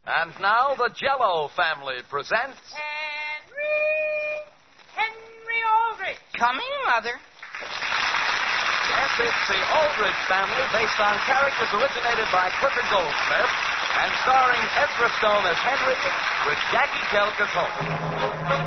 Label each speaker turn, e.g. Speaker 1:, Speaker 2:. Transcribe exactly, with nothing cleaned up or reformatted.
Speaker 1: And now the Jell-O family presents...
Speaker 2: Henry! Henry Aldrich!
Speaker 3: Coming, Mother.
Speaker 1: Yes, it's the Aldrich family, based on characters originated by Clifford Goldsmith, and starring Ezra Stone as Henry, with Jackie Kelk as Homer.